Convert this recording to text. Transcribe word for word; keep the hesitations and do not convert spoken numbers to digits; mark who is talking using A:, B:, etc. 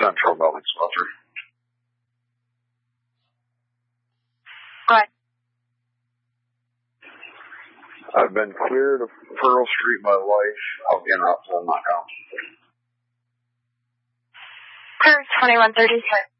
A: Central Building Smelter.
B: Go ahead.
A: I've been cleared of Pearl Street my life. I'll be an outside knockout.
B: Clear twenty-one thirty-six.